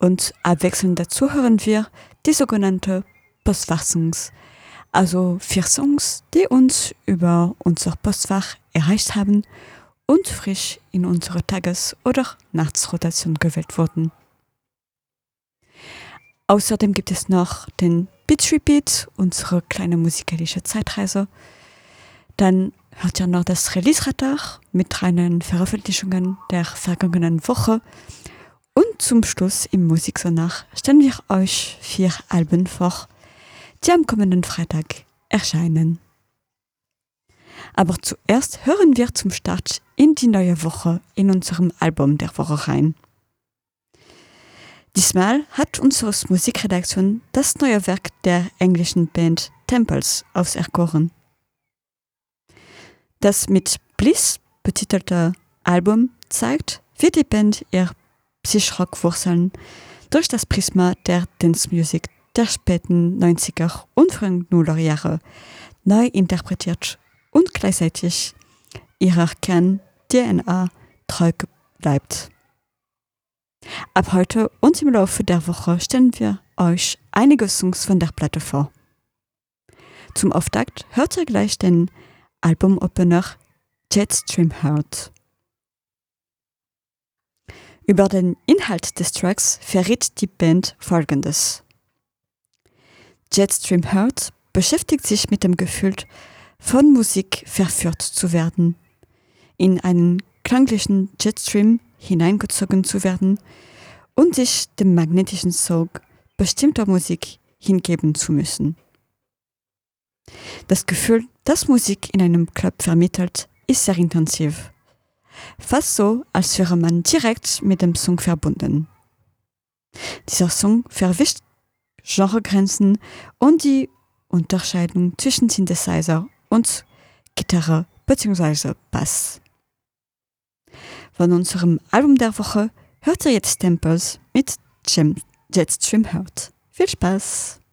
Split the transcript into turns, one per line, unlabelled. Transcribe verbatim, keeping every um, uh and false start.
Und abwechselnd dazu hören wir die sogenannte Postfach-Songs, also vier Songs, die uns über unser Postfach erreicht haben und frisch in unsere Tages- oder Nachtsrotation gewählt wurden. Außerdem gibt es noch den Beat Repeat, unsere kleine musikalische Zeitreise. Dann hört ihr noch das Release-Radar mit reinen Veröffentlichungen der vergangenen Woche. Und zum Schluss im Musiksonar stellen wir euch vier Alben vor, die am kommenden Freitag erscheinen. Aber zuerst hören wir zum Start in die neue Woche in unserem Album der Woche rein. Diesmal hat unsere Musikredaktion das neue Werk der englischen Band Temples auserkoren. Das mit Bliss betitelte Album zeigt, wie die Band ihr Psychrock-Wurzeln durch das Prisma der Dance Music der späten neunziger und frühen Nuller Jahre neu interpretiert und gleichzeitig ihrer Kern-D N A treu bleibt. Ab heute und im Laufe der Woche stellen wir euch einige Songs von der Platte vor. Zum Auftakt hört ihr gleich den Albumopener Jetstream Heart. Über den Inhalt des Tracks verrät die Band Folgendes. Jetstream Heart beschäftigt sich mit dem Gefühl, von Musik verführt zu werden, in einen klanglichen Jetstream hineingezogen zu werden und sich dem magnetischen Sog bestimmter Musik hingeben zu müssen. Das Gefühl, das Musik in einem Club vermittelt, ist sehr intensiv. Fast so, als wäre man direkt mit dem Song verbunden. Dieser Song verwischt Genregrenzen und die Unterscheidung zwischen Synthesizer und Gitarre bzw. Bass. Von unserem Album der Woche hört ihr jetzt Temples mit Jetstream Heart. Viel Spaß!